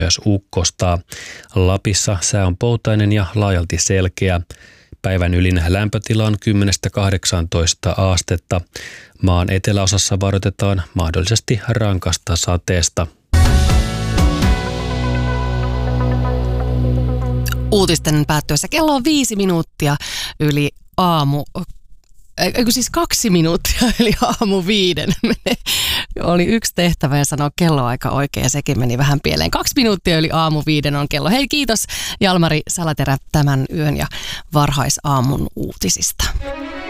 myös ukkosta. Lapissa sää on poutainen ja laajalti selkeä. Päivän ylin lämpötila on 10–18 astetta. Maan eteläosassa varoitetaan mahdollisesti rankasta sateesta. Uutisten päättyessä kello on 5 minuuttia yli aamu. Siis 2 minuuttia yli aamu 5. Oli yksi tehtävä ja sanoa kelloaika oikein ja sekin meni vähän pieleen. 2 minuuttia yli aamu 5 on kello. Hei, kiitos Jalmari Salaterä tämän yön ja varhaisaamun uutisista.